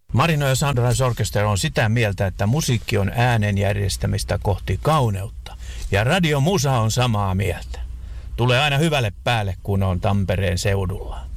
Marino ja Sunrise Orchestra on sitä mieltä, että musiikki on äänen järjestämistä kohti kauneutta. Ja Radio Musa on samaa mieltä. Tulee aina hyvälle päälle, kun on Tampereen seudulla.